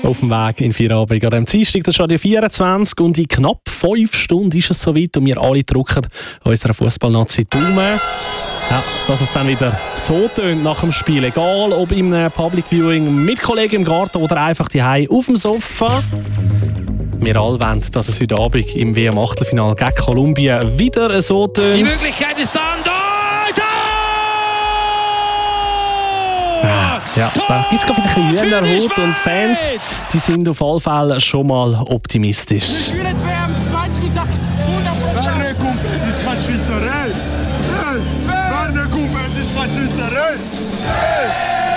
auf dem Weg in Feierabend an diesem Dienstag, das ist Radio 24 und in knapp 5 Stunden ist es soweit und wir alle drücken unserer Fußballnazi Daumen. Ja, dass es dann wieder so tönt nach dem Spiel, egal ob im Public Viewing mit Kollegen im Garten oder einfach daheim auf dem Sofa. Wir alle wollen, dass es heute Abend im WM-Achtelfinale gegen Kolumbien wieder so tönt. Die Möglichkeit ist dann da! Ja, da gibt es gerade wieder ein bisschen Hut und Fans, die sind auf alle Fälle schon mal optimistisch. Schweißerei!